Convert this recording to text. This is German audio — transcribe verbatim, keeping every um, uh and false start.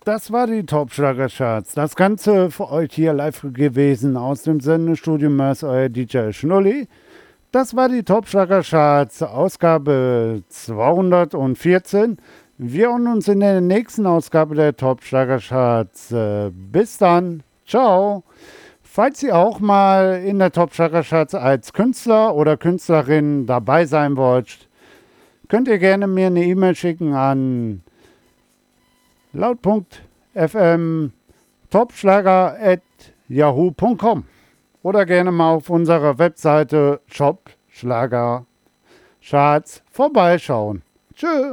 Das war die Top-Schlager-Charts. Das Ganze für euch hier live gewesen aus dem Sendestudio Mörs, euer D J Schnulli. Das war die Top-Schlager-Charts, Ausgabe zweihundertvierzehn. Wir hören uns in der nächsten Ausgabe der Top-Schlager-Charts. Äh, bis dann. Ciao. Falls ihr auch mal in der Top-Schlager-Charts als Künstler oder Künstlerin dabei sein wollt, könnt ihr gerne mir eine E-Mail schicken an laut.fm topschlager at yahoo punkt com oder gerne mal auf unserer Webseite Shop Schlager Charts vorbeischauen. Tschö.